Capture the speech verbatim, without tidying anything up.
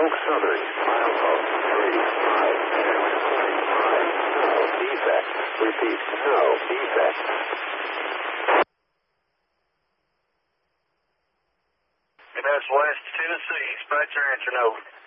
Oak Southern. Milepost three five six three five. No defect. Repeat, no defect. And that's West Tennessee. Dispatcher answer, no.